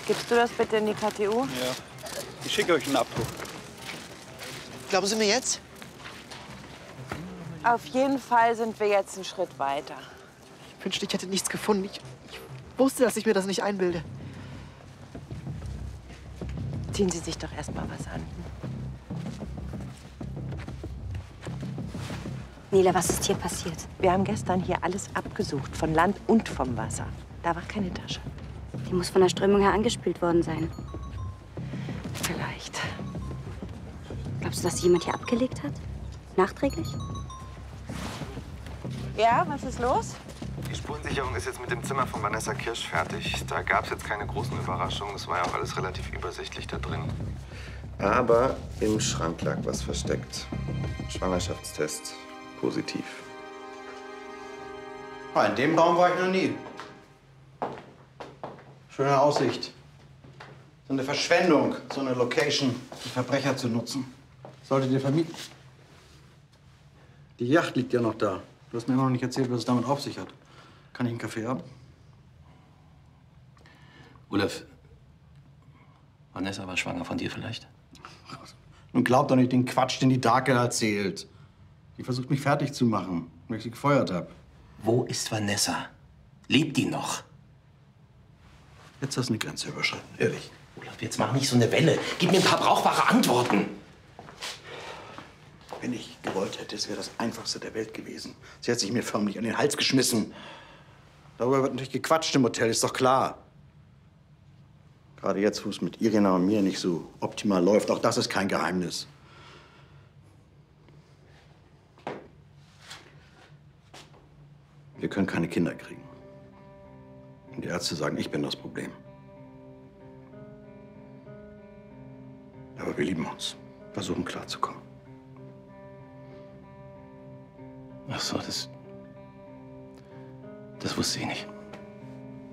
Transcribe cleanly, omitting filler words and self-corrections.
Gibst du das bitte in die KTU? Ja. Ich schicke euch einen Abdruck. Glauben Sie mir jetzt? Auf jeden Fall sind wir jetzt einen Schritt weiter. Ich wünschte, ich hätte nichts gefunden. Ich wusste, dass ich mir das nicht einbilde. Ziehen Sie sich doch erst mal was an. Nele, was ist hier passiert? Wir haben gestern hier alles abgesucht, von Land und vom Wasser. Da war keine Tasche. Die muss von der Strömung her angespült worden sein. Vielleicht. Glaubst du, dass jemand hier abgelegt hat? Nachträglich? Ja, was ist los? Die Spurensicherung ist jetzt mit dem Zimmer von Vanessa Kirsch fertig. Da gab es jetzt keine großen Überraschungen. Es war ja auch alles relativ übersichtlich da drin. Aber im Schrank lag was versteckt. Schwangerschaftstest positiv. In dem Raum war ich noch nie. Schöne Aussicht. So eine Verschwendung, so eine Location für Verbrecher zu nutzen. Solltet ihr vermieten. Die Yacht liegt ja noch da. Du hast mir immer noch nicht erzählt, was es damit auf sich hat. Kann ich einen Kaffee haben? Olaf, Vanessa war schwanger von dir vielleicht? Nun glaub doch nicht den Quatsch, den die Darke erzählt. Die versucht, mich fertig zu machen, weil ich sie gefeuert habe. Wo ist Vanessa? Lebt die noch? Jetzt hast du eine Grenze überschritten, ehrlich. Olaf, jetzt mach nicht so eine Welle. Gib mir ein paar brauchbare Antworten. Wenn ich gewollt hätte, es wäre das Einfachste der Welt gewesen. Sie hat sich mir förmlich an den Hals geschmissen. Darüber wird natürlich gequatscht im Hotel, ist doch klar. Gerade jetzt, wo es mit Irina und mir nicht so optimal läuft, auch das ist kein Geheimnis. Wir können keine Kinder kriegen. Und die Ärzte sagen, ich bin das Problem. Aber wir lieben uns, versuchen klarzukommen. Ach so, das wusste ich nicht.